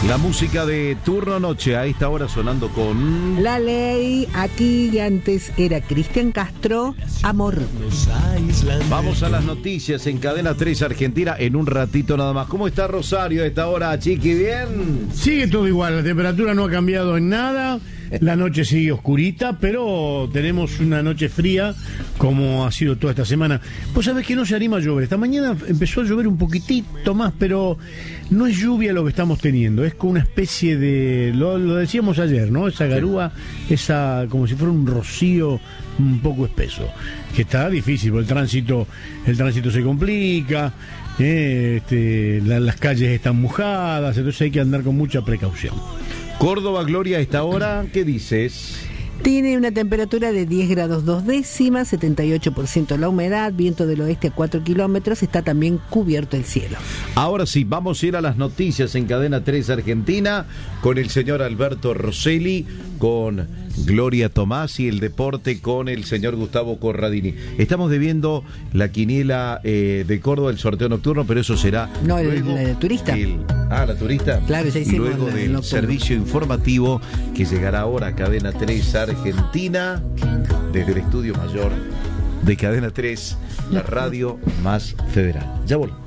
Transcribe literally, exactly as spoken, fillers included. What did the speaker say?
La música de Turno Noche a esta hora sonando con La Ley. Aquí y antes era Cristian Castro, Amor. Vamos a las noticias en Cadena tres Argentina en un ratito nada más. ¿Cómo está Rosario a esta hora, Chiqui? ¿Bien? Sigue todo igual, la temperatura no ha cambiado en nada. La noche sigue oscurita, pero tenemos una noche fría como ha sido toda esta semana. Vos sabés que no se anima a llover. Esta mañana empezó a llover un poquitito más, pero no es lluvia lo que estamos teniendo. Es como una especie de... Lo, lo decíamos ayer, ¿no? Esa garúa, esa como si fuera un rocío un poco espeso. Que está difícil, porque el tránsito, el tránsito se complica, eh, este, la, las calles están mojadas, entonces hay que andar con mucha precaución. Córdoba, Gloria, a esta hora, ¿qué dices? Tiene una temperatura de diez grados dos décimas, setenta y ocho por ciento la humedad, viento del oeste a cuatro kilómetros, está también cubierto el cielo. Ahora sí, vamos a ir a las noticias en Cadena tres Argentina con el señor Alberto Rosselli, con Gloria Tomás y el deporte con el señor Gustavo Corradini. Estamos debiendo la quiniela eh, de Córdoba, el sorteo nocturno, pero eso será No, el, luego el turista. el, ah, la turista. Claro, ya hicimos luego la- del el servicio informativo que llegará ahora a Cadena tres Argentina desde el estudio mayor de Cadena tres, la radio más federal. Ya volvemos.